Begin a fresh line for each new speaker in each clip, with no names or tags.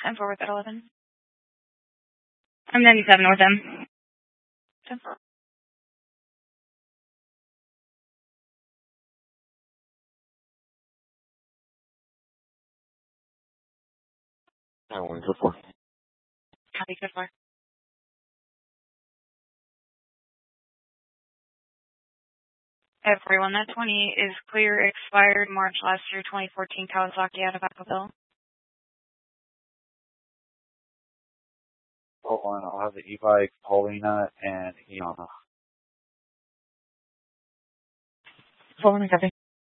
10 forward at 11. I'm 97 North M. 10 4.
I want to go for.
Copy, good 4. Everyone, that 20 is clear, expired March last year, 2014 Kawasaki out of Vacaville.
Hold on, I'll have the e-bike, Paulina, and Iana.
Following, copy.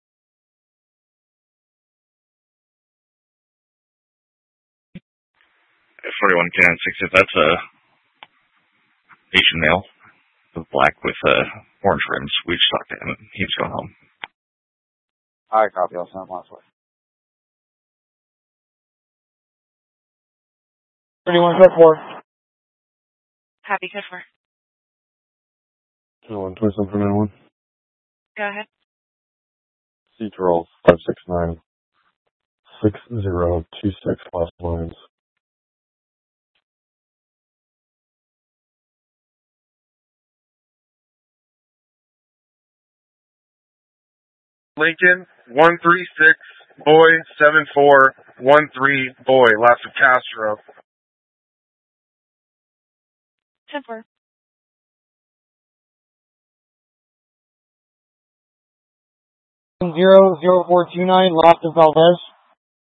41 Canon 6, if that's a Asian male with black with orange rims, we just talked to him. He was going home.
Alright, copy, I'll send him last way.
31 code 4.
Copy, good 4.
21 27 for 91.
Go ahead.
C-Troll 569 6026 last lines.
Lincoln 136 boy 7413 boy left of Castro.
10 4.
00429 left of Valdez.